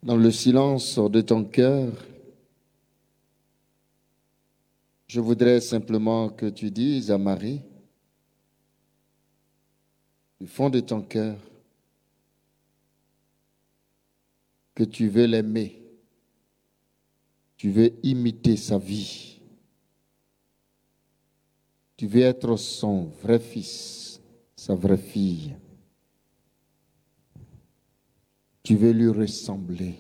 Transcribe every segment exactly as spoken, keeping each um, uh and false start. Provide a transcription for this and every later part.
Dans le silence de ton cœur, je voudrais simplement que tu dises à Marie, du fond de ton cœur, que tu veux l'aimer, tu veux imiter sa vie, tu veux être son vrai fils, sa vraie fille. Tu veux lui ressembler.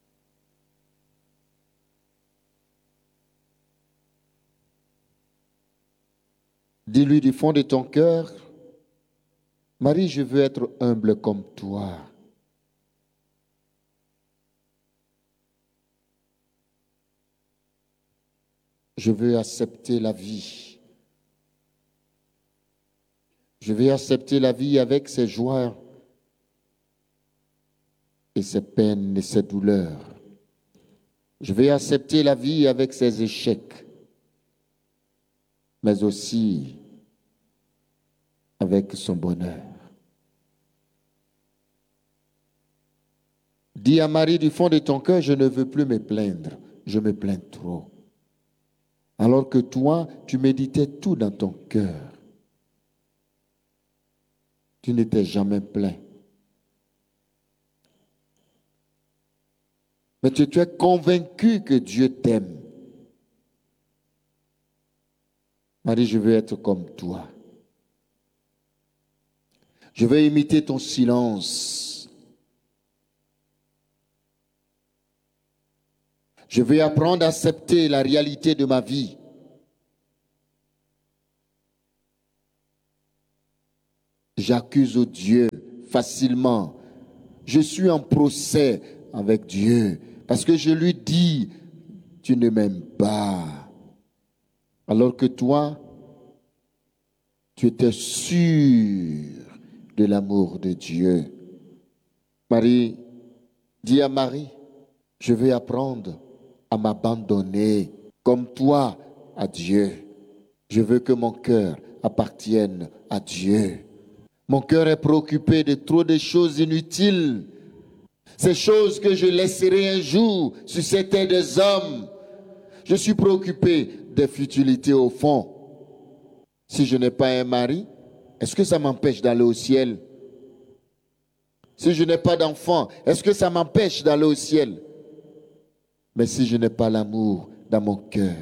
Dis-lui du fond de ton cœur, Marie, je veux être humble comme toi. Je veux accepter la vie. Je veux accepter la vie avec ses joies et ses peines et ses douleurs. Je vais accepter la vie avec ses échecs, mais aussi avec son bonheur. Dis à Marie du fond de ton cœur, je ne veux plus me plaindre, je me plains trop. Alors que toi, tu méditais tout dans ton cœur. Tu n'étais jamais plaint. Mais tu, tu es convaincu que Dieu t'aime. Marie, je veux être comme toi. Je veux imiter ton silence. Je veux apprendre à accepter la réalité de ma vie. J'accuse Dieu facilement. Je suis en procès avec Dieu parce que je lui dis, tu ne m'aimes pas. Alors que toi, tu étais sûr de l'amour de Dieu. Marie, dis à Marie, je vais apprendre à m'abandonner comme toi à Dieu. Je veux que mon cœur appartienne à Dieu. Mon cœur est préoccupé de trop de choses inutiles. Ces choses que je laisserai un jour sur cette terre des hommes. Je suis préoccupé des futilités au fond. Si je n'ai pas un mari, est-ce que ça m'empêche d'aller au ciel? Si je n'ai pas d'enfant, est-ce que ça m'empêche d'aller au ciel? Mais si je n'ai pas l'amour dans mon cœur,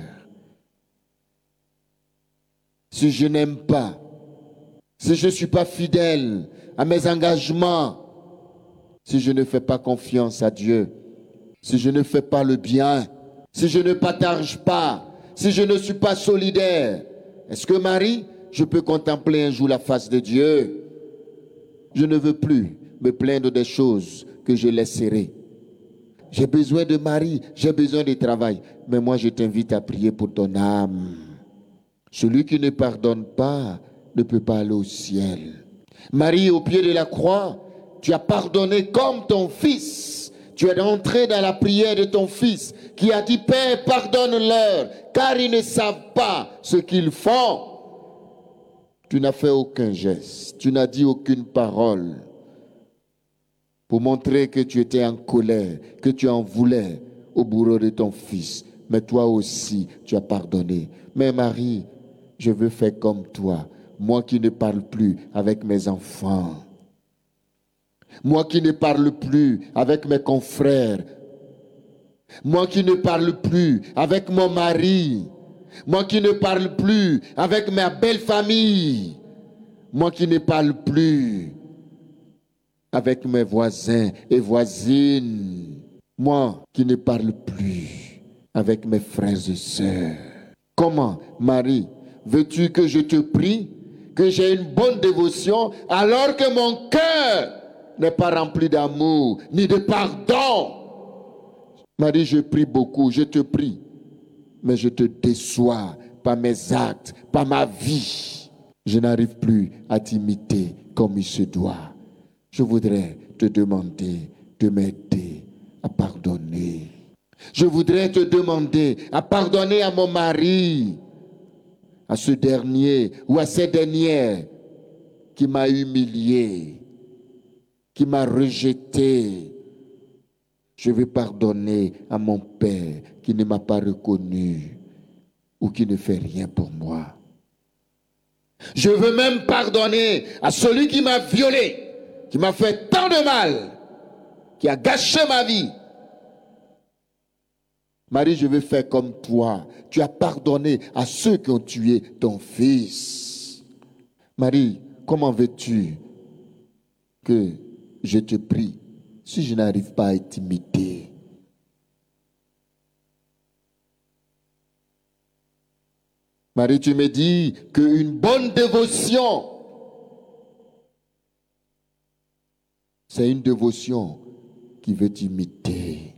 si je n'aime pas, si je ne suis pas fidèle à mes engagements, si je ne fais pas confiance à Dieu, si je ne fais pas le bien, si je ne partage pas, si je ne suis pas solidaire, est-ce que Marie, je peux contempler un jour la face de Dieu? Je ne veux plus me plaindre des choses que je laisserai. J'ai besoin de Marie, j'ai besoin de travail. Mais moi, je t'invite à prier pour ton âme. Celui qui ne pardonne pas ne peut pas aller au ciel. Marie, au pied de la croix, tu as pardonné comme ton fils. Tu es entré dans la prière de ton fils qui a dit, Père, pardonne-leur, car ils ne savent pas ce qu'ils font. Tu n'as fait aucun geste, tu n'as dit aucune parole pour montrer que tu étais en colère, que tu en voulais au bourreau de ton fils. Mais toi aussi, tu as pardonné. Mais Marie, je veux faire comme toi. Moi qui ne parle plus avec mes enfants. Moi qui ne parle plus avec mes confrères. Moi qui ne parle plus avec mon mari. Moi qui ne parle plus avec ma belle famille. Moi qui ne parle plus avec mes voisins et voisines. Moi qui ne parle plus avec mes frères et sœurs. Comment, Marie, veux-tu que je te prie, que j'ai une bonne dévotion, alors que mon cœur n'est pas rempli d'amour, ni de pardon? Marie, je prie beaucoup, je te prie, mais je te déçois par mes actes, par ma vie. Je n'arrive plus à t'imiter comme il se doit. Je voudrais te demander de m'aider à pardonner. Je voudrais te demander à pardonner à mon mari, à ce dernier ou à cette dernière qui m'a humilié, qui m'a rejeté, Je vais pardonner à mon père qui ne m'a pas reconnu ou qui ne fait rien pour moi. Je veux même pardonner à celui qui m'a violé, qui m'a fait tant de mal, qui a gâché ma vie. Marie, je veux faire comme toi. Tu as pardonné à ceux qui ont tué ton fils. Marie, comment veux-tu que je te prie si je n'arrive pas à t'imiter? Marie, tu me dis qu'une bonne dévotion, c'est une dévotion qui veut t'imiter.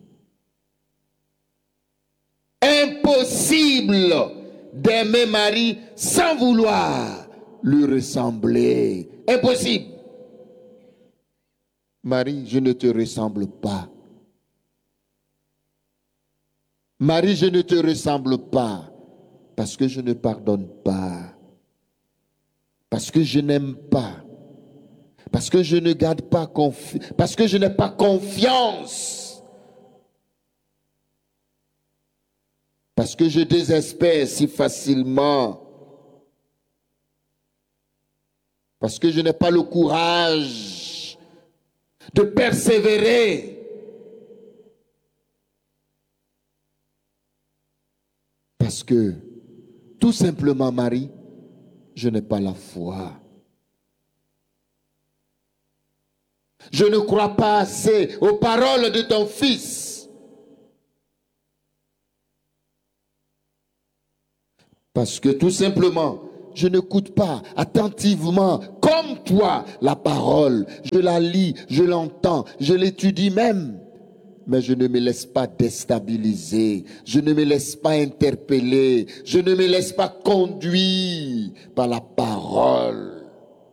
Impossible d'aimer Marie sans vouloir lui ressembler. Impossible. Marie, je ne te ressemble pas. Marie, je ne te ressemble pas parce que je ne pardonne pas, parce que je n'aime pas, parce que je ne garde pas confiance, parce que je n'ai pas confiance, parce que je désespère si facilement, parce que je n'ai pas le courage de persévérer. Parce que, tout simplement, Marie, je n'ai pas la foi. Je ne crois pas assez aux paroles de ton fils. Parce que, tout simplement, je n'écoute pas attentivement, comme toi, la parole. Je la lis, je l'entends, je l'étudie même. Mais je ne me laisse pas déstabiliser, je ne me laisse pas interpeller, je ne me laisse pas conduire par la parole.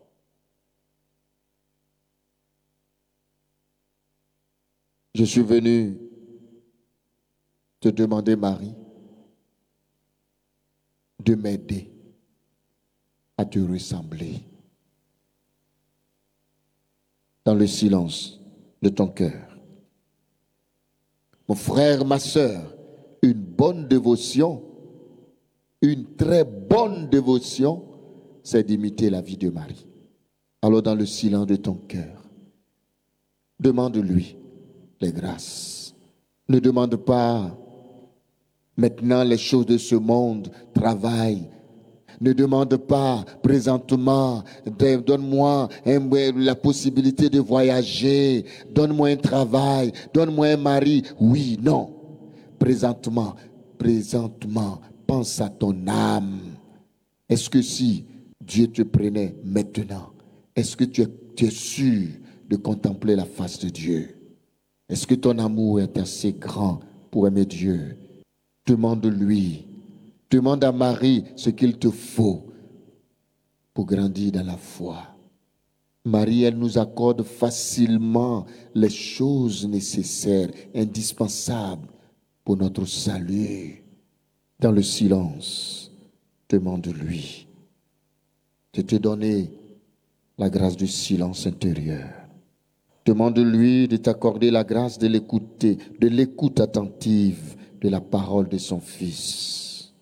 Je suis venu te demander, Marie, de m'aider à te ressembler dans le silence de ton cœur. Mon frère, ma sœur, une bonne dévotion, une très bonne dévotion, c'est d'imiter la vie de Marie. Alors dans le silence de ton cœur, demande-lui les grâces. Ne demande pas maintenant les choses de ce monde, travail. Ne demande pas présentement, donne-moi la possibilité de voyager, donne-moi un travail, donne-moi un mari. Oui, non. Présentement, présentement, pense à ton âme. Est-ce que si Dieu te prenait maintenant, est-ce que tu es, tu es sûr de contempler la face de Dieu? Est-ce que ton amour est assez grand pour aimer Dieu? Demande-lui. Demande à Marie ce qu'il te faut pour grandir dans la foi. Marie, elle nous accorde facilement les choses nécessaires, indispensables pour notre salut. Dans le silence, demande-lui de te donner la grâce du silence intérieur. Demande-lui de t'accorder la grâce de l'écouter, de l'écoute attentive de la parole de son Fils.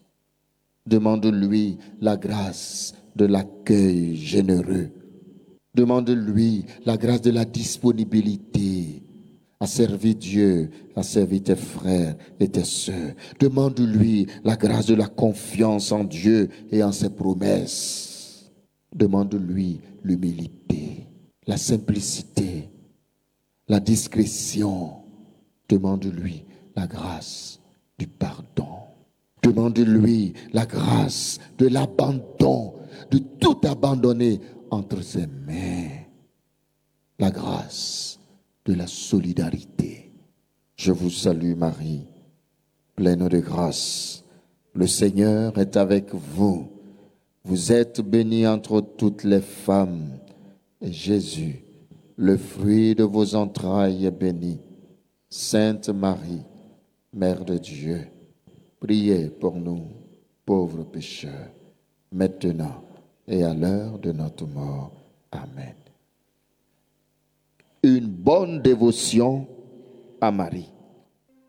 Demande-lui la grâce de l'accueil généreux. Demande-lui la grâce de la disponibilité à servir Dieu, à servir tes frères et tes sœurs. Demande-lui la grâce de la confiance en Dieu et en ses promesses. Demande-lui l'humilité, la simplicité, la discrétion. Demande-lui la grâce du pardon. Demande-lui la grâce de l'abandon, de tout abandonner entre ses mains. La grâce de la solidarité. Je vous salue Marie, pleine de grâce. Le Seigneur est avec vous. Vous êtes bénie entre toutes les femmes. Et Jésus, le fruit de vos entrailles, est béni. Sainte Marie, Mère de Dieu, priez pour nous, pauvres pécheurs, maintenant et à l'heure de notre mort. Amen. Une bonne dévotion à Marie.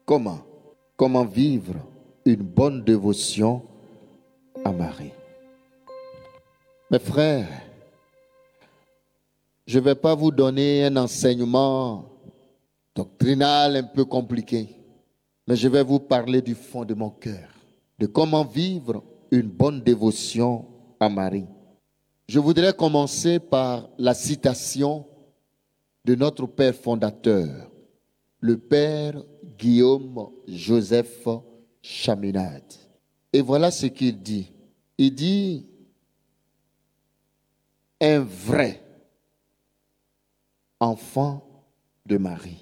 Comment? Comment vivre une bonne dévotion à Marie? Mes frères, je ne vais pas vous donner un enseignement doctrinal un peu compliqué, mais je vais vous parler du fond de mon cœur, de comment vivre une bonne dévotion à Marie. Je voudrais commencer par la citation de notre Père fondateur, le Père Guillaume Joseph Chaminade. Et voilà ce qu'il dit. Il dit, un vrai enfant de Marie.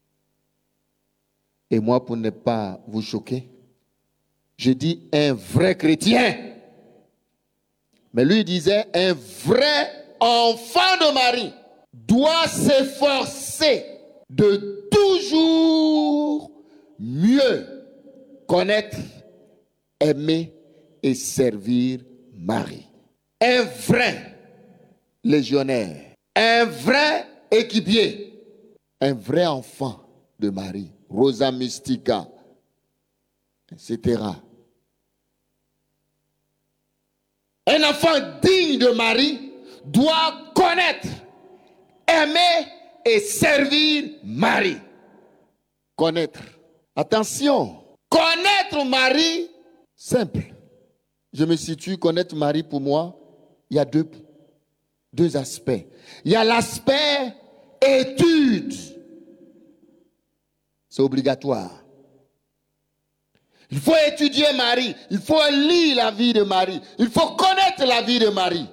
Et moi, pour ne pas vous choquer, je dis un vrai chrétien. Mais lui disait, un vrai enfant de Marie doit s'efforcer de toujours mieux connaître, aimer et servir Marie. Un vrai légionnaire, un vrai équipier, un vrai enfant de Marie, Rosa Mystica, et cetera. Un enfant digne de Marie doit connaître, aimer et servir Marie. Connaître. Attention, connaître Marie, simple. Je me situe, connaître Marie pour moi, il y a deux, deux aspects. Il y a l'aspect étude. C'est obligatoire. Il faut étudier Marie. Il faut lire la vie de Marie. Il faut connaître la vie de Marie.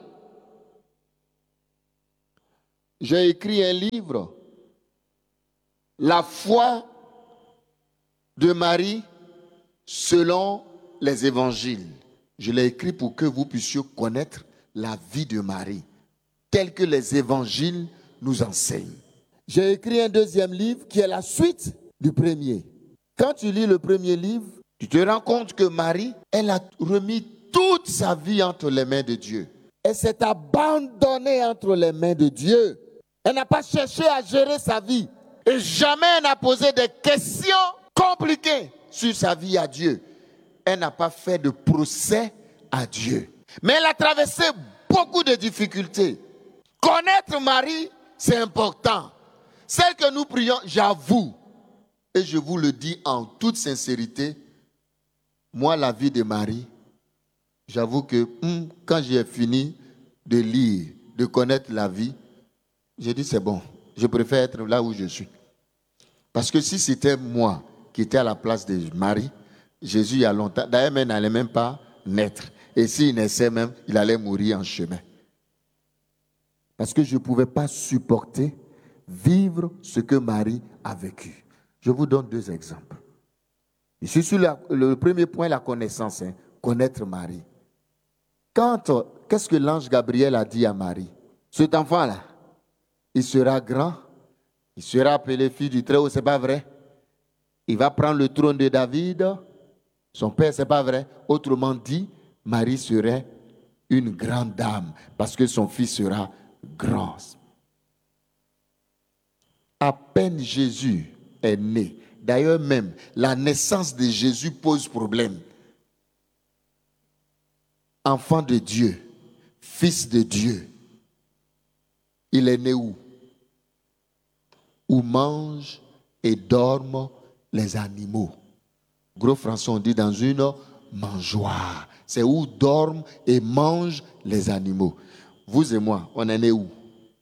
J'ai écrit un livre, La foi de Marie selon les évangiles. Je l'ai écrit pour que vous puissiez connaître la vie de Marie, telle que les évangiles nous enseignent. J'ai écrit un deuxième livre qui est la suite du premier. Quand tu lis le premier livre, tu te rends compte que Marie, elle a remis toute sa vie entre les mains de Dieu. Elle s'est abandonnée entre les mains de Dieu. Elle n'a pas cherché à gérer sa vie. Et jamais elle n'a posé des questions compliquées sur sa vie à Dieu. Elle n'a pas fait de procès à Dieu. Mais elle a traversé beaucoup de difficultés. Connaître Marie, c'est important. Celle que nous prions, j'avoue, et je vous le dis en toute sincérité, moi, la vie de Marie, j'avoue que hum, quand j'ai fini de lire, de connaître la vie, j'ai dit c'est bon, je préfère être là où je suis. Parce que si c'était moi qui étais à la place de Marie, Jésus il y a longtemps, d'ailleurs il n'allait même pas naître. Et s'il naissait même, il allait mourir en chemin. Parce que je ne pouvais pas supporter vivre ce que Marie a vécu. Je vous donne deux exemples. Ici, sur la, le premier point, la connaissance, hein, connaître Marie. Quand, qu'est-ce que l'ange Gabriel a dit à Marie? Cet enfant-là, il sera grand, il sera appelé fils du Très-Haut, c'est pas vrai? Il va prendre le trône de David, son père, c'est pas vrai? Autrement dit, Marie serait une grande dame, parce que son fils sera grand. À peine Jésus est né. D'ailleurs même, la naissance de Jésus pose problème. Enfant de Dieu, fils de Dieu, il est né où? Où mangent et dorment les animaux. Gros français, on dit dans une mangeoire. C'est où dorment et mangent les animaux. Vous et moi, on est né où?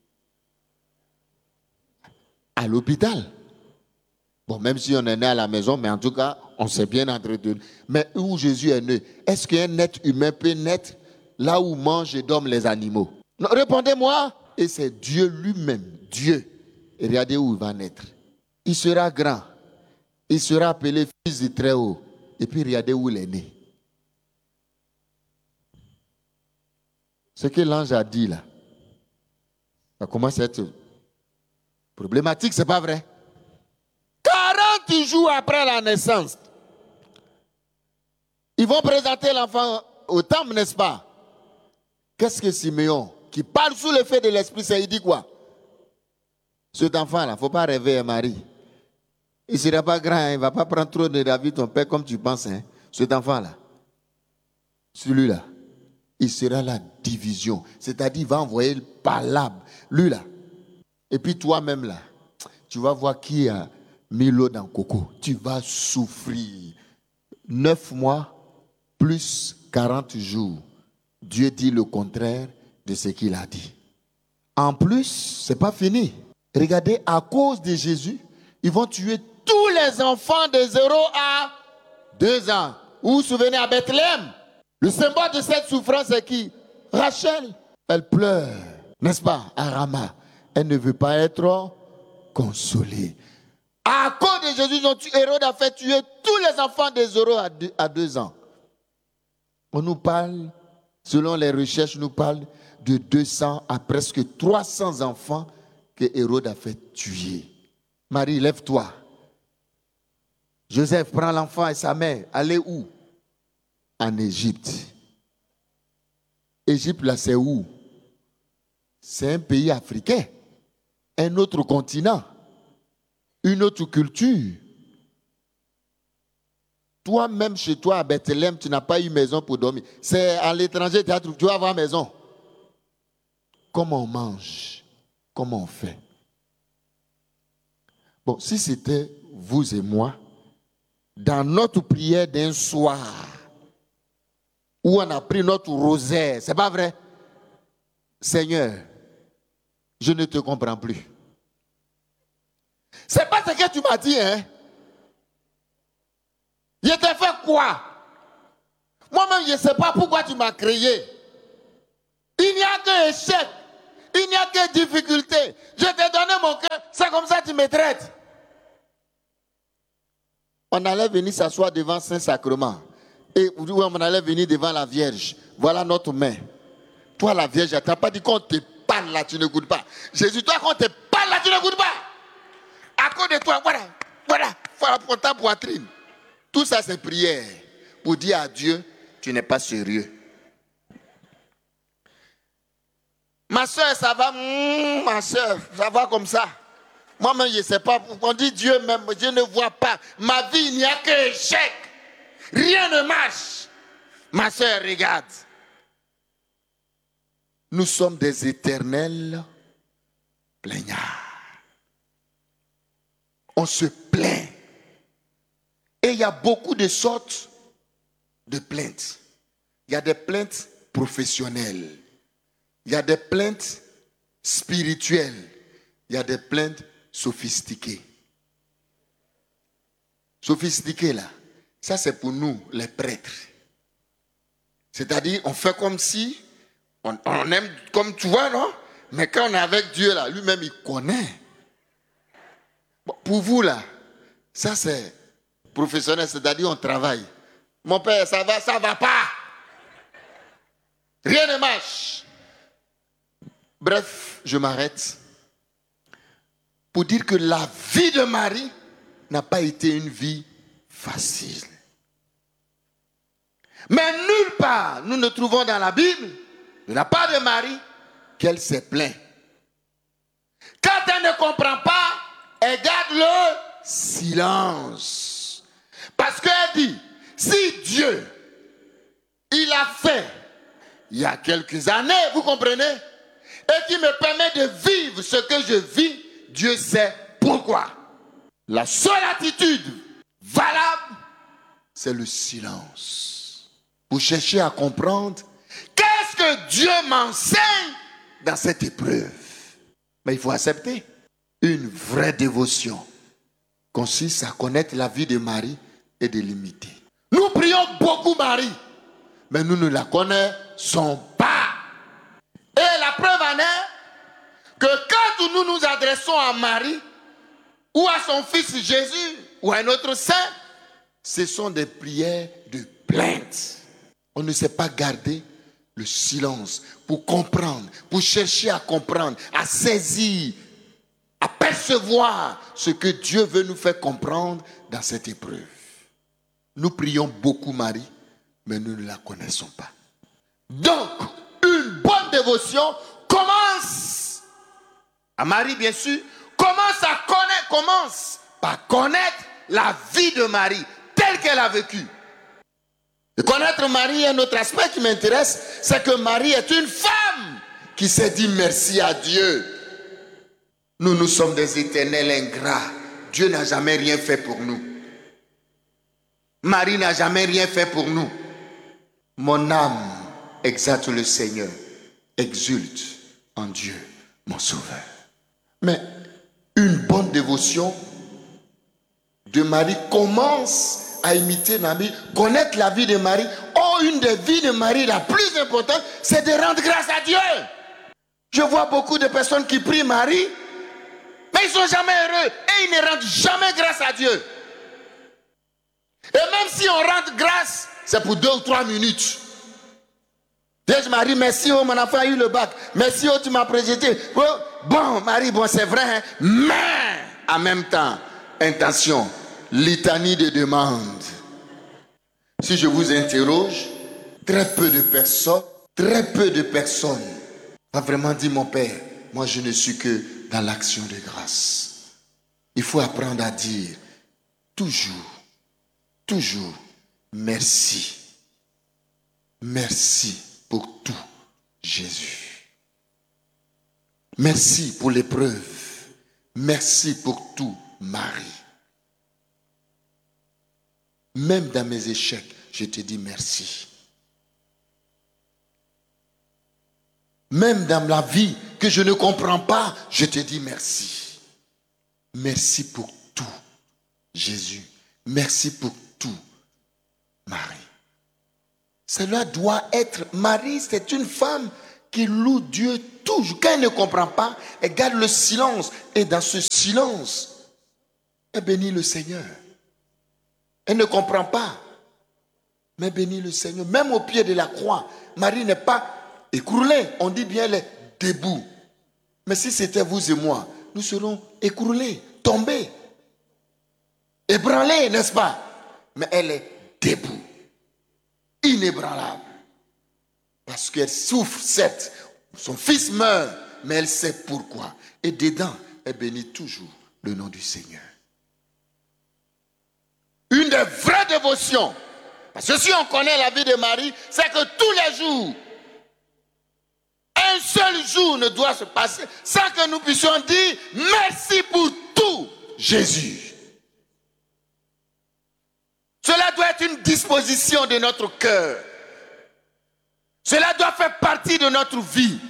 À l'hôpital. Bon, même si on est né à la maison, mais en tout cas, on s'est bien entretenu. Mais où Jésus est né, est-ce qu'un être humain peut naître là où mangent et dorment les animaux? Non, répondez-moi. Et c'est Dieu lui-même, Dieu. Et regardez où il va naître. Il sera grand. Il sera appelé fils du Très-Haut. Et puis regardez où il est né. Ce que l'ange a dit là, ça commence à être problématique, c'est pas vrai? quarante jours après la naissance, ils vont présenter l'enfant au temple, n'est-ce pas? Qu'est-ce que Siméon, qui parle sous l'effet de l'Esprit Saint, il dit quoi? Cet enfant-là, il ne faut pas rêver à Marie. Il ne sera pas grand, il ne va pas prendre trop de la vie de ton père comme tu penses. Hein? Cet enfant-là, celui-là, il sera la division. C'est-à-dire, il va envoyer le palabre. Lui là. Et puis toi-même là, tu vas voir qui a mis l'eau dans le coco. Tu vas souffrir. Neuf mois plus quarante jours. Dieu dit le contraire de ce qu'il a dit. En plus, ce n'est pas fini. Regardez, à cause de Jésus, ils vont tuer tous les enfants de zéro à deux ans. Vous vous souvenez à Bethléem? Le symbole de cette souffrance, c'est qui? Rachel. Elle pleure, n'est-ce pas, à Rama. Elle ne veut pas être consolée. À cause de Jésus, Hérode a fait tuer tous les enfants de zéro à deux ans. On nous parle, selon les recherches, nous parle de deux cents à presque trois cents enfants que Hérode a fait tuer. Marie, lève-toi. Joseph prend l'enfant et sa mère. Allez où? En Égypte. Égypte, là, c'est où? C'est un pays africain. Un autre continent. Une autre culture. Toi-même, chez toi, à Bethléem, tu n'as pas eu maison pour dormir. C'est à l'étranger, tu vas avoir maison. Comment on mange? Comment on fait? Bon, si c'était vous et moi, dans notre prière d'un soir, où on a pris notre rosaire, c'est pas vrai? Seigneur, je ne te comprends plus. C'est pas ce que tu m'as dit, hein? Je t'ai fait quoi? Moi-même, je ne sais pas pourquoi tu m'as créé. Il n'y a que échec. Il n'y a que difficulté. Je t'ai donné mon cœur. C'est comme ça que tu me traites. On allait venir s'asseoir devant Saint-Sacrement. Et on allait venir devant la Vierge. Voilà notre main. Toi, la Vierge, tu n'as pas dit qu'on te parle là, tu ne goûtes pas. Jésus, toi, qu'on te parle là, tu ne goûtes pas. À cause de toi, voilà, voilà, voilà pour ta poitrine. Tout ça, c'est prière pour dire à Dieu, tu n'es pas sérieux. Ma soeur, ça va, mmh, ma soeur, ça va comme ça. Moi-même, je ne sais pas. On dit Dieu même, je ne vois pas. Ma vie, il n'y a que échec. Rien ne marche. Ma soeur, regarde. Nous sommes des éternels plaignards. On se plaint. Et il y a beaucoup de sortes de plaintes. Il y a des plaintes professionnelles. Il y a des plaintes spirituelles. Il y a des plaintes sophistiquées. Sophistiquées là, ça c'est pour nous les prêtres. C'est-à-dire on fait comme si, on, on aime comme tu vois, non? Mais quand on est avec Dieu là, lui-même il connaît. Bon, pour vous là, ça c'est professionnel, c'est-à-dire on travaille. Mon père, ça va, ça va pas. Rien ne marche. Bref, je m'arrête pour dire que la vie de Marie n'a pas été une vie facile. Mais nulle part, nous ne trouvons dans la Bible, de la part de Marie, qu'elle s'est plainte. Quand elle ne comprend pas, elle garde le silence. Parce qu'elle dit, si Dieu, il a fait, il y a quelques années, vous comprenez, et qui me permet de vivre ce que je vis, Dieu sait pourquoi. La seule attitude valable, c'est le silence. Pour chercher à comprendre qu'est-ce que Dieu m'enseigne dans cette épreuve. Mais il faut accepter. Une vraie dévotion consiste à connaître la vie de Marie et de l'imiter. Nous prions beaucoup Marie, mais nous ne la connaissons pas. Et la preuve en est que quand nous nous adressons à Marie ou à son fils Jésus ou à un autre saint, ce sont des prières de plainte. On ne sait pas garder le silence pour comprendre, pour chercher à comprendre, à saisir, à percevoir ce que Dieu veut nous faire comprendre dans cette épreuve. Nous prions beaucoup Marie, mais nous ne la connaissons pas. Donc, une bonne dévotion commence, à Marie bien sûr, commence à connaître, commence par connaître la vie de Marie, telle qu'elle a vécu. Et connaître Marie, un autre aspect qui m'intéresse, c'est que Marie est une femme qui s'est dit merci à Dieu. Nous, nous sommes des éternels ingrats. Dieu n'a jamais rien fait pour nous. Marie n'a jamais rien fait pour nous. Mon âme exalte le Seigneur, exulte en Dieu, mon sauveur. Mais une bonne dévotion de Marie commence à imiter Marie, connaître la vie de Marie. Oh, une des vies de Marie la plus importante, c'est de rendre grâce à Dieu. Je vois beaucoup de personnes qui prient Marie, mais ils ne sont jamais heureux et ils ne rendent jamais grâce à Dieu. Et même si on rend grâce, c'est pour deux ou trois minutes. Dis Marie, merci, oh, mon enfant a eu le bac. Merci, oh, tu m'as présenté. Oh, bon, Marie, bon, c'est vrai, hein, mais en même temps, intention, litanie de demandes. Si je vous interroge, très peu de personnes, très peu de personnes ont vraiment dit, mon Père, moi je ne suis que dans l'action de grâce. Il faut apprendre à dire toujours, toujours, merci. Merci pour tout, Jésus. Merci pour l'épreuve. Merci pour tout, Marie. Même dans mes échecs, je te dis merci. Même dans la vie que je ne comprends pas, je te dis merci. Merci pour tout, Jésus. Merci pour tout, Marie. Cela doit être, Marie, c'est une femme qui loue Dieu toujours. Quand elle ne comprend pas, elle garde le silence. Et dans ce silence, elle bénit le Seigneur. Elle ne comprend pas, mais bénit le Seigneur. Même au pied de la croix, Marie n'est pas écroulée. On dit bien, elle est debout. Mais si c'était vous et moi, nous serons écroulés, tombés, ébranlés, n'est-ce pas? Mais elle est debout, inébranlable. Parce qu'elle souffre, certes. Son fils meurt, mais elle sait pourquoi. Et dedans, elle bénit toujours le nom du Seigneur. Une des vraies dévotions, parce que si on connaît la vie de Marie, c'est que tous les jours, un seul jour ne doit se passer sans que nous puissions dire merci pour tout, Jésus. Cela doit être une disposition de notre cœur. Cela doit faire partie de notre vie.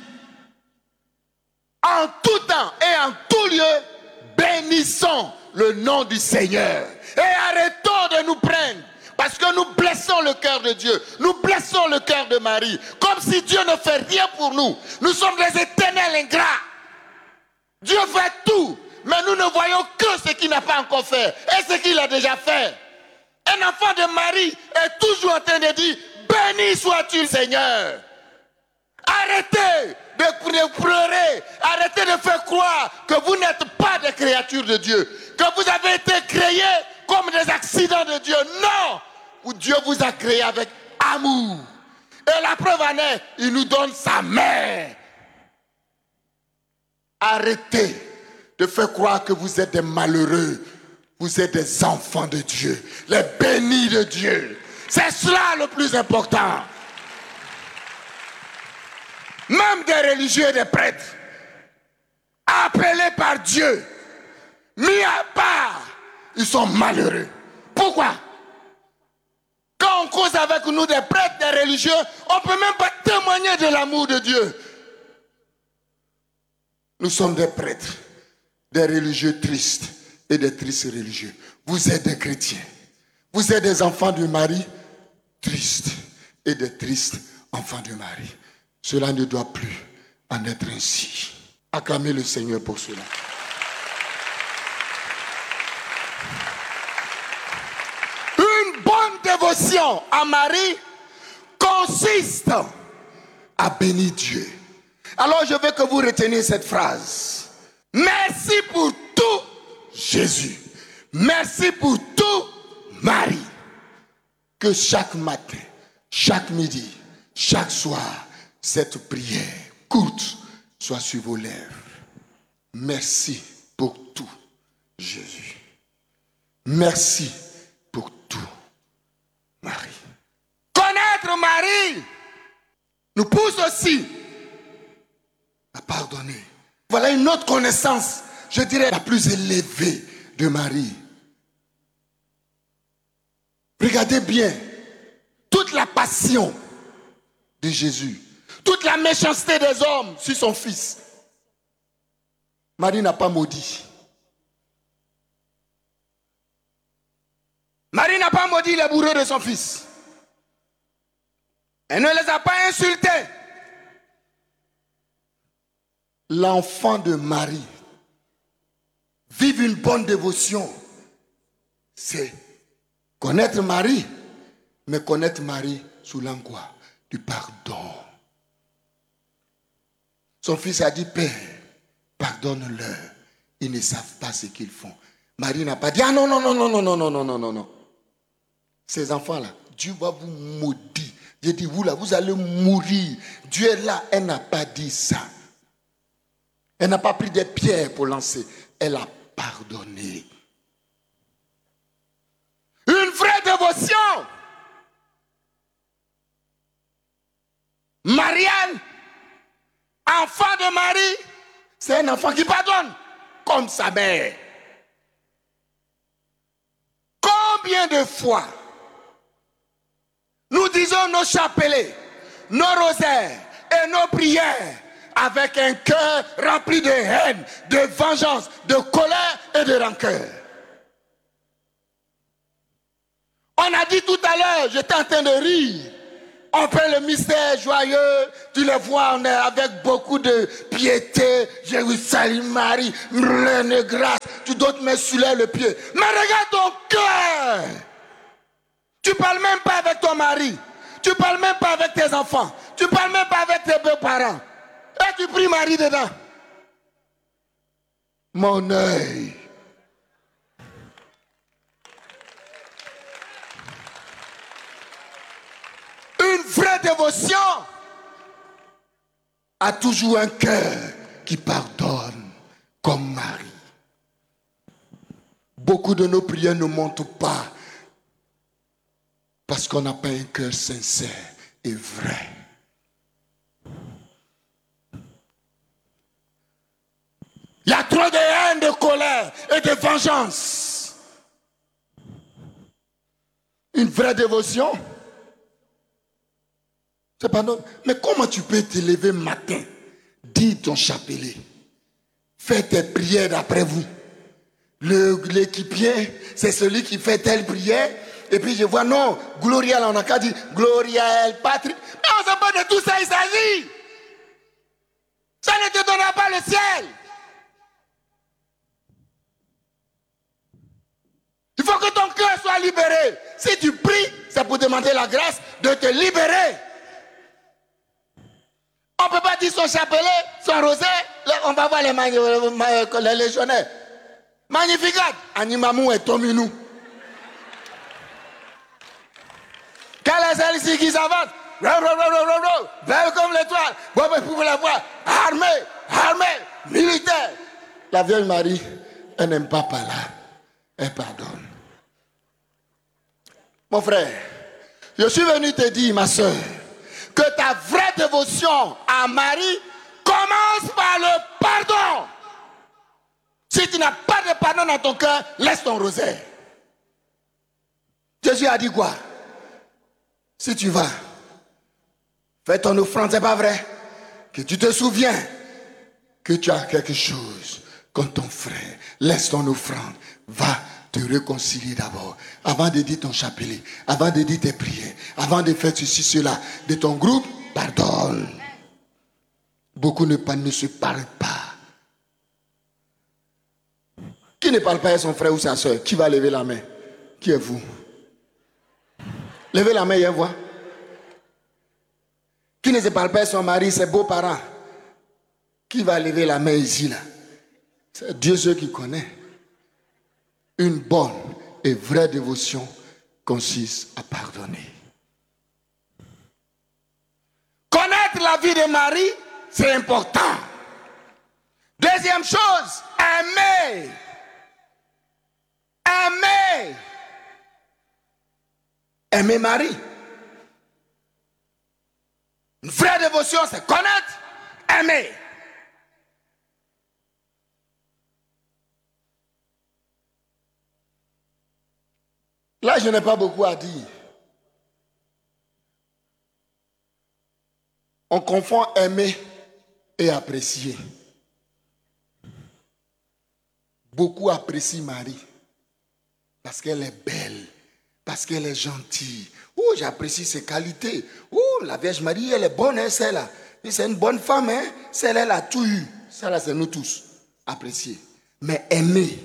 En tout temps et en tout lieu, bénissons le nom du Seigneur. Et arrêtons de nous prendre. Parce que nous blessons le cœur de Dieu. Nous blessons le cœur de Marie. Comme si Dieu ne fait rien pour nous. Nous sommes des éternels ingrats. Dieu fait tout. Mais nous ne voyons que ce qu'il n'a pas encore fait. Et ce qu'il a déjà fait. Un enfant de Marie est toujours en train de dire, béni sois-tu, Seigneur. Arrêtez de pleurer. Arrêtez de faire croire que vous n'êtes pas des créatures de Dieu. Que vous avez été créés comme des accidents de Dieu. Non, Dieu vous a créé avec amour. Et la preuve en est, il nous donne sa mère. Arrêtez de faire croire que vous êtes des malheureux. Vous êtes des enfants de Dieu, les bénis de Dieu. C'est cela le plus important. Même des religieux et des prêtres, appelés par Dieu, mis à part, ils sont malheureux. Pourquoi? Quand on cause avec nous des prêtres, des religieux, on ne peut même pas témoigner de l'amour de Dieu. Nous sommes des prêtres, des religieux tristes et des tristes religieux. Vous êtes des chrétiens. Vous êtes des enfants de Marie tristes et des tristes enfants de Marie. Cela ne doit plus en être ainsi. Acclamez le Seigneur pour cela. Une bonne dévotion à Marie consiste à bénir Dieu. Alors je veux que vous reteniez cette phrase. Merci pour tout, Jésus. Merci pour tout, Marie. Que chaque matin, chaque midi, chaque soir, cette prière courte soit sur vos lèvres. Merci pour tout, Jésus. merci pour tout, Marie. Connaître Marie nous pousse aussi à pardonner. Voilà une autre connaissance, je dirais la plus élevée de Marie. Regardez bien, toute la passion de Jésus, toute la méchanceté des hommes sur son fils, Marie n'a pas maudit. Marie n'a pas maudit les bourreaux de son fils. Elle ne les a pas insultés. L'enfant de Marie vive une bonne dévotion. C'est connaître Marie, mais connaître Marie sous l'angle quoi? Du pardon. Son fils a dit, Père, pardonne-leur. Ils ne savent pas ce qu'ils font. Marie n'a pas dit, ah non, non, non, non, non, non, non, non, non, non, non. Ces enfants-là, Dieu va vous maudire. J'ai dit, vous là, vous allez mourir. Dieu est là, elle n'a pas dit ça. Elle n'a pas pris des pierres pour lancer. Elle a pardonné. Une vraie dévotion. Marianne, enfant de Marie, c'est un enfant qui pardonne, comme sa mère. Combien de fois nous disons nos chapelets, nos rosaires et nos prières avec un cœur rempli de haine, de vengeance, de colère et de rancœur. On a dit tout à l'heure, j'étais en train de rire. On fait le mystère joyeux, tu les vois, on est avec beaucoup de piété. Jérusalem, Marie, reine grâce, tu dois te mettre sur le pied. Mais regarde ton cœur. Tu parles même pas avec ton mari. Tu parles même pas avec tes enfants. Tu parles même pas avec tes beaux-parents. Et tu pries Marie dedans. Mon œil. Une vraie dévotion a toujours un cœur qui pardonne comme Marie. Beaucoup de nos prières ne montent pas parce qu'on n'a pas un cœur sincère et vrai. Il y a trop de haine, de colère et de vengeance. Une vraie dévotion, c'est pas non. Mais comment tu peux te lever matin, dire ton chapelet, faire tes prières d'après vous. Le, l'équipier, c'est celui qui fait telle prière. Et puis je vois, non, Gloria, là, on a qu'à dire, Gloria, El Patri. Mais on ne sait pas de tout ça, il s'agit. Ça ne te donnera pas le ciel. Il faut que ton cœur soit libéré. Si tu pries, c'est pour demander la grâce de te libérer. On ne peut pas dire son chapelet, son rosaire. On va voir les, les légionnaires. Magnificat. Animamou et Tominou. Quelle est celle-ci qui s'avance? Belle comme l'étoile. Vous pouvez la voir. Armée, armée, militaire. La Vierge Marie, elle n'aime pas par là. Elle pardonne. Mon frère, je suis venu te dire, ma soeur, que ta vraie dévotion à Marie commence par le pardon. Si tu n'as pas de pardon dans ton cœur, laisse ton rosaire. Jésus a dit quoi? Si tu vas, fais ton offrande, c'est pas vrai? Que tu te souviens que tu as quelque chose contre ton frère. Laisse ton offrande, va te réconcilier d'abord, avant de dire ton chapelet, avant de dire tes prières, avant de faire ceci, cela, de ton groupe, pardonne. Beaucoup ne, ne se parlent pas. Qui ne parle pas à son frère ou sa soeur? Qui va lever la main? Qui êtes-vous? Levez la main, viens voir. Qui ne se parle pas à son mari, ses beaux-parents? Qui va lever la main ici, là? C'est Dieu seul qui connaît. Une bonne et vraie dévotion consiste à pardonner. Connaître la vie de Marie, c'est important. Deuxième chose, aimer. Aimer Aimer Marie. Une vraie dévotion, c'est connaître, aimer. Là, je n'ai pas beaucoup à dire. On confond aimer et apprécier. Beaucoup apprécient Marie parce qu'elle est belle, parce qu'elle est gentille. Oh, j'apprécie ses qualités. Oh, la Vierge Marie, elle est bonne, hein, celle-là. C'est une bonne femme, hein. Celle-là, elle a tout eu. Ça, c'est nous tous. Apprécier. Mais aimer.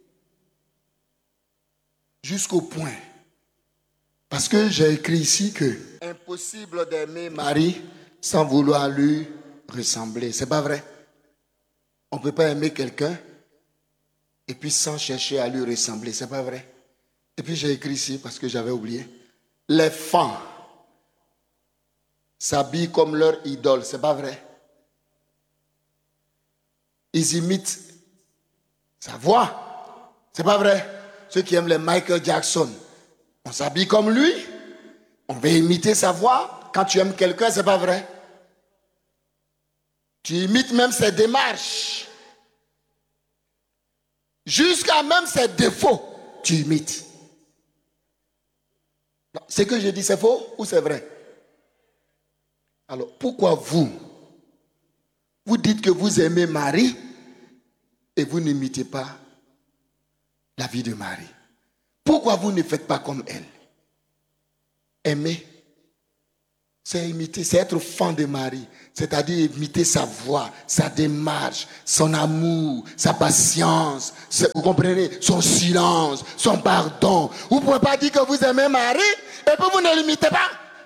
Jusqu'au point. Parce que j'ai écrit ici que impossible d'aimer Marie sans vouloir lui ressembler. C'est pas vrai. On ne peut pas aimer quelqu'un et puis sans chercher à lui ressembler. C'est pas vrai. Et puis j'ai écrit ici parce que j'avais oublié. Les femmes s'habillent comme leur idole. C'est pas vrai. Ils imitent sa voix. C'est pas vrai. Ceux qui aiment les Michael Jackson, on s'habille comme lui. On veut imiter sa voix. Quand tu aimes quelqu'un, c'est pas vrai. Tu imites même ses démarches. Jusqu'à même ses défauts, tu imites. Ce que je dis, c'est faux ou c'est vrai? Alors, pourquoi vous, vous dites que vous aimez Marie et vous n'imitez pas la vie de Marie? Pourquoi vous ne faites pas comme elle? Aimer, c'est imiter, c'est être fan de Marie. C'est-à-dire imiter sa voix, sa démarche, son amour, sa patience, vous comprenez, son silence, son pardon. Vous ne pouvez pas dire que vous aimez Marie et puis vous ne l'imitez pas.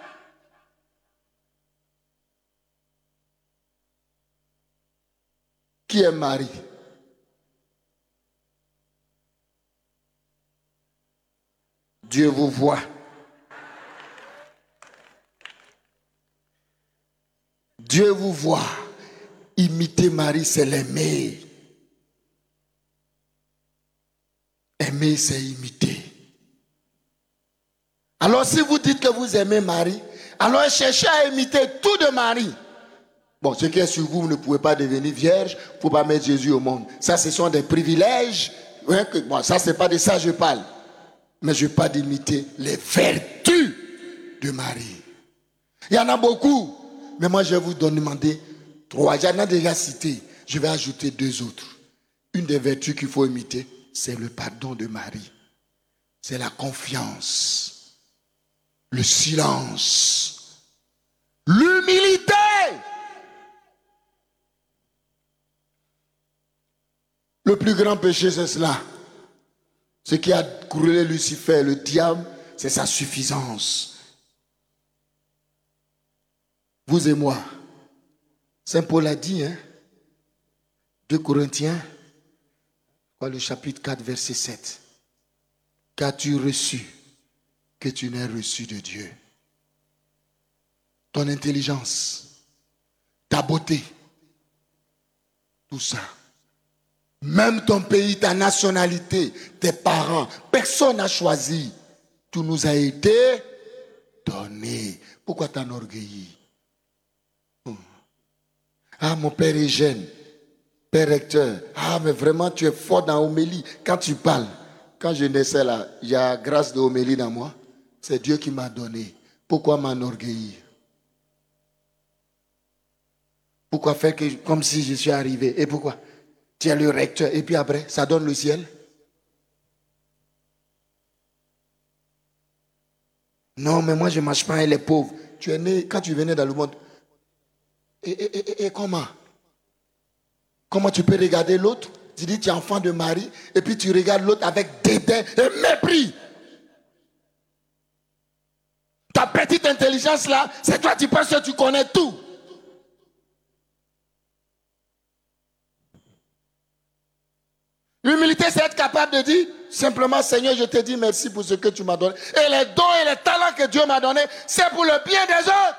Qui aime Marie? Dieu vous voit. Dieu vous voit. Imiter Marie, c'est l'aimer. Aimer, c'est imiter. Alors si vous dites que vous aimez Marie, alors cherchez à imiter tout de Marie. Bon, ce qui est sur vous, vous ne pouvez pas devenir vierge, il ne faut pas mettre Jésus au monde. Ça, ce sont des privilèges. Hein, que, bon, ça, c'est pas de ça que je parle. Mais je parle d'imiter les vertus de Marie. Il y en a beaucoup. Mais moi, je vais vous demander trois. J'en ai déjà cité. Je vais ajouter deux autres. Une des vertus qu'il faut imiter, c'est le pardon de Marie. C'est la confiance, le silence, l'humilité. Le plus grand péché, c'est cela. Ce qui a couronné Lucifer, le diable, c'est sa suffisance. Vous et moi, Saint Paul a dit, hein, deux Corinthiens, le chapitre quatre, verset sept. Qu'as-tu reçu que tu n'aies reçu de Dieu? Ton intelligence, ta beauté, tout ça. Même ton pays, ta nationalité, tes parents, personne n'a choisi. Tout nous a été donné. Pourquoi t'enorgueillir? Ah, mon père est jeune, père recteur. Ah, mais vraiment, tu es fort dans Homélie. Quand tu parles, quand je naissais là, il y a grâce de Homélie dans moi. C'est Dieu qui m'a donné. Pourquoi m'enorgueillir? Pourquoi faire que, comme si je suis arrivé? Et pourquoi? Tu es le recteur et puis après, ça donne le ciel? Non, mais moi, je ne marche pas avec les pauvres. Tu es né, quand tu venais dans le monde. Et, et, et, et comment? Comment tu peux regarder l'autre? Tu dis tu es enfant de Marie et puis tu regardes l'autre avec dédain et mépris. Ta petite intelligence là, c'est toi tu penses que tu connais tout. L'humilité, c'est être capable de dire simplement Seigneur, je te dis merci pour ce que tu m'as donné. Et les dons et les talents que Dieu m'a donnés, c'est pour le bien des autres.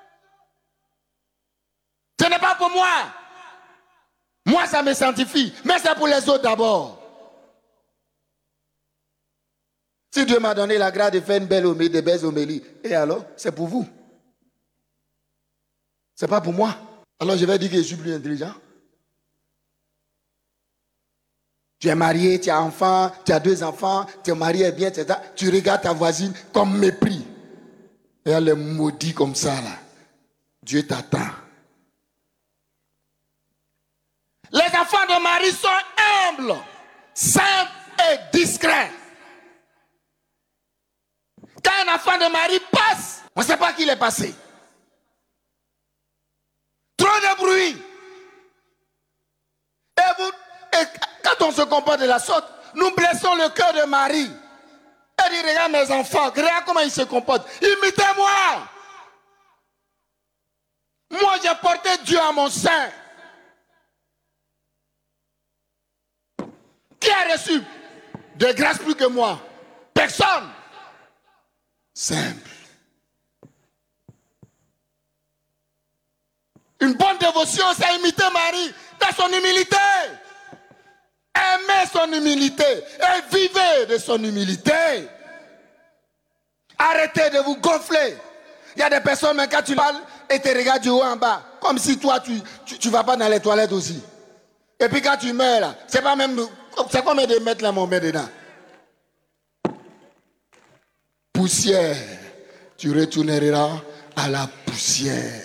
Ce n'est pas pour moi. Moi, ça me sanctifie. Mais c'est pour les autres d'abord. Si Dieu m'a donné la grâce de faire une belle homélie, des belles homélies, et alors, c'est pour vous. C'est pas pour moi. Alors je vais dire que je suis plus intelligent. Tu es marié, tu as un enfant, tu as deux enfants, tu es marié bien, et cetera. Tu regardes ta voisine comme mépris. Et elle est maudite comme ça, là. Dieu t'attend. Les enfants de Marie sont humbles, simples et discrets. Quand un enfant de Marie passe, on ne sait pas qui il est passé. Trop de bruit. Et, vous, et quand on se comporte de la sorte, nous blessons le cœur de Marie. Elle dit, regarde mes enfants, regarde comment ils se comportent. Imitez-moi. Moi, j'ai porté Dieu à mon sein. Qui a reçu de grâce plus que moi? Personne. Simple. Une bonne dévotion, c'est imiter Marie dans son humilité. Aimez son humilité et vivez de son humilité. Arrêtez de vous gonfler. Il y a des personnes, mais quand tu parles, et te regardes du haut en bas, comme si toi, tu ne vas pas dans les toilettes aussi. Et puis quand tu meurs, là, c'est pas même... C'est combien de mètres là, mon mère dedans? Poussière. Tu retourneras à la poussière.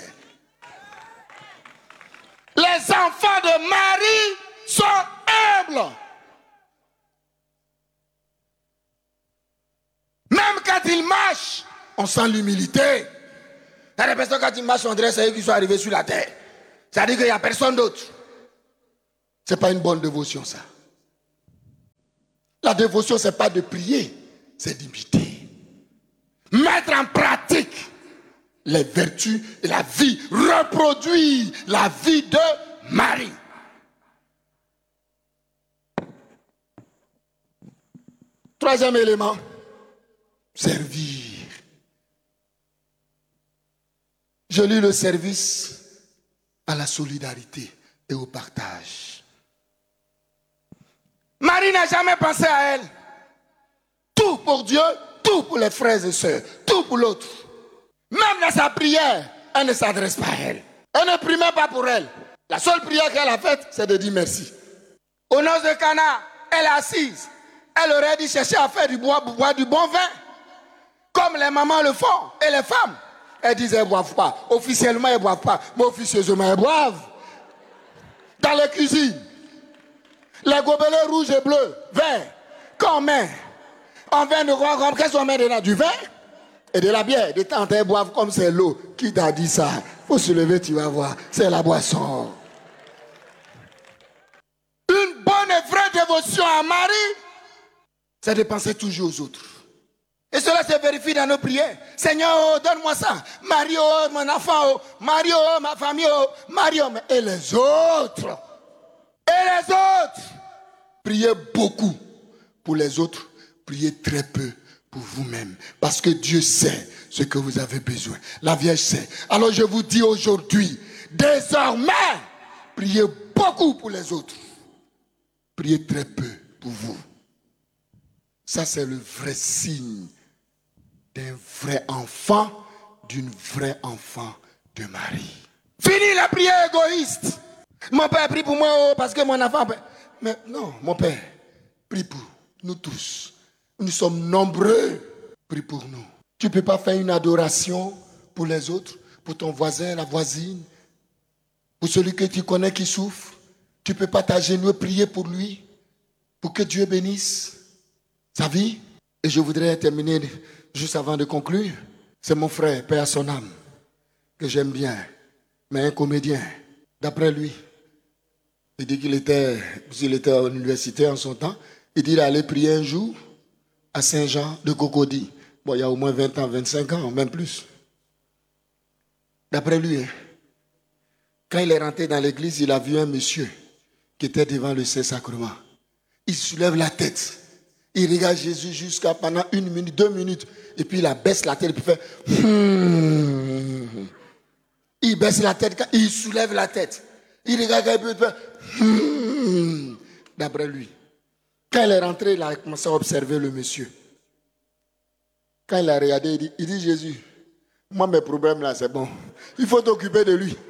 Les enfants de Marie sont humbles. Même quand ils marchent, on sent l'humilité. Il y a des personnes, quand ils marchent, on dirait qu'ils sont arrivés sur la terre. C'est-à-dire qu'il n'y a personne d'autre. Ce n'est pas une bonne dévotion, ça. La dévotion, ce n'est pas de prier, c'est d'imiter. Mettre en pratique les vertus et la vie. Reproduire la vie de Marie. Troisième élément, servir. Je lis le service à la solidarité et au partage. Marie n'a jamais pensé à elle. Tout pour Dieu, tout pour les frères et sœurs, tout pour l'autre. Même dans sa prière, elle ne s'adresse pas à elle. Elle ne prie même pas pour elle. La seule prière qu'elle a faite, c'est de dire merci. Au noces de Cana, elle est assise. Elle aurait dit chercher à faire du bois, boire du bon vin. Comme les mamans le font, et les femmes. Elles disent qu'elles ne boivent pas. Officiellement, elles ne boivent pas. Mais officieusement, elles boivent. Dans les cuisines. Les gobelets rouges et bleus, verts, qu'on met en vin de roi, qu'est-ce qu'on met dedans? Du vin et de la bière. De temps, elles boivent comme c'est l'eau. Qui t'a dit ça? Faut se lever, tu vas voir. C'est la boisson. Une bonne et vraie dévotion à Marie, c'est de penser toujours aux autres. Et cela se vérifie dans nos prières. Seigneur, oh, donne-moi ça. Marie, oh, mon enfant, oh. Marie, oh, ma famille, oh. Marie, oh, et les autres. Et les autres. Priez beaucoup pour les autres. Priez très peu pour vous-même. Parce que Dieu sait ce que vous avez besoin. La Vierge sait. Alors je vous dis aujourd'hui, désormais, priez beaucoup pour les autres. Priez très peu pour vous. Ça, c'est le vrai signe d'un vrai enfant, d'une vraie enfant de Marie. Fini la prière égoïste. Mon père prie pour moi oh, parce que mon enfant... Mais non, mon père, prie pour nous tous. Nous sommes nombreux. Prie pour nous. Tu ne peux pas faire une adoration pour les autres, pour ton voisin, la voisine, pour celui que tu connais qui souffre. Tu ne peux pas t'agenouiller, prier pour lui, pour que Dieu bénisse sa vie. Et je voudrais terminer juste avant de conclure. C'est mon frère, paix à son âme, que j'aime bien, mais un comédien. D'après lui, il dit qu'il était, s'il était à l'université en son temps, il dit qu'il allait prier un jour à Saint-Jean de Cocody. Bon, il y a au moins vingt ans, vingt-cinq ans, même plus. D'après lui, quand il est rentré dans l'église, il a vu un monsieur qui était devant le Saint-Sacrement. Il soulève la tête. Il regarde Jésus jusqu'à pendant une minute, deux minutes. Et puis il baisse la tête. Il fait... Hmm. Il baisse la tête. Il soulève la tête. Il regarde et il fait... Hmm. D'après lui. Quand il est rentré, il a commencé à observer le monsieur. Quand il a regardé, il dit, il dit Jésus, moi mes problèmes là c'est bon. Il faut t'occuper de lui.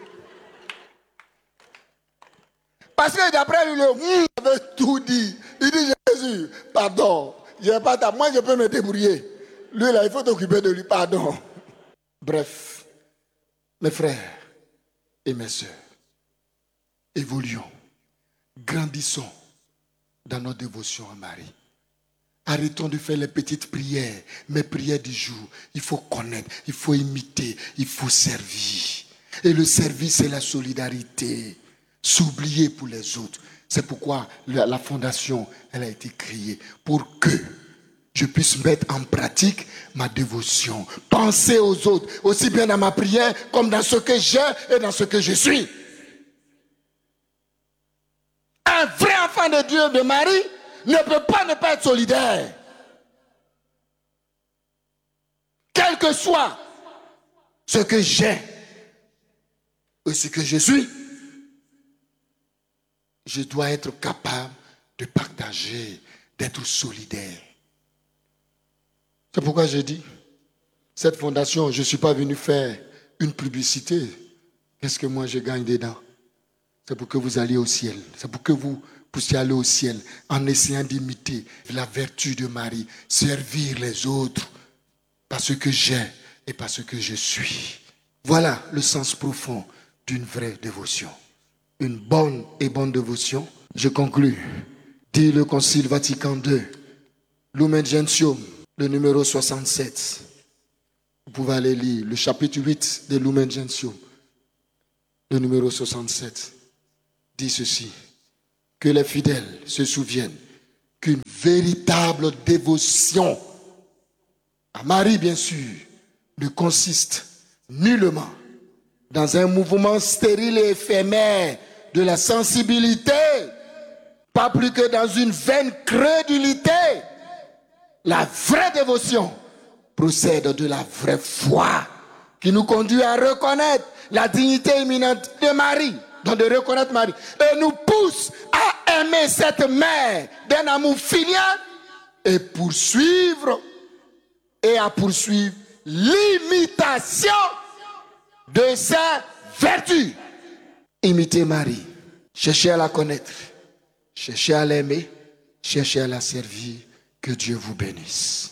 Parce que d'après lui, le mmh, avait tout dit. Il dit Jésus, pardon, je pas ta... moi je peux me débrouiller. Lui là, il faut t'occuper de lui, pardon. Bref, mes frères et mes sœurs, évoluons, grandissons dans notre dévotion à Marie. Arrêtons de faire les petites prières, mes prières du jour. Il faut connaître, il faut imiter, il faut servir. Et le service, c'est la solidarité. S'oublier pour les autres. C'est pourquoi la, la fondation, elle a été créée. Pour que je puisse mettre en pratique ma dévotion. Penser aux autres, aussi bien dans ma prière, comme dans ce que j'ai et dans ce que je suis. Un vrai enfant de Dieu, de Marie, ne peut pas ne pas être solidaire. Quel que soit ce que j'ai et ce que je suis, je dois être capable de partager, d'être solidaire. C'est pourquoi je dis, cette fondation, je ne suis pas venu faire une publicité. Qu'est-ce que moi je gagne dedans? C'est pour que vous alliez au ciel. C'est pour que vous puissiez aller au ciel en essayant d'imiter la vertu de Marie, servir les autres par ce que j'ai et par ce que je suis. Voilà le sens profond d'une vraie dévotion. Une bonne et bonne dévotion. Je conclus. Dit le Concile Vatican deux, Lumen Gentium, le numéro soixante-sept. Vous pouvez aller lire le chapitre huit de Lumen Gentium, le numéro soixante-sept. Dit ceci, que les fidèles se souviennent qu'une véritable dévotion à Marie, bien sûr, ne consiste nullement dans un mouvement stérile et éphémère de la sensibilité, pas plus que dans une vaine crédulité. La vraie dévotion procède de la vraie foi qui nous conduit à reconnaître la dignité imminente de Marie, donc de reconnaître Marie, et nous pousse à aimer cette mère d'un amour filial et poursuivre et à poursuivre l'imitation de ses vertus. Imitez Marie, cherchez à la connaître, cherchez à l'aimer, cherchez à la servir. Que Dieu vous bénisse.